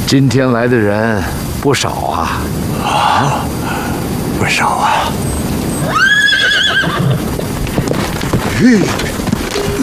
今天来的人不少啊。 啊，不少啊。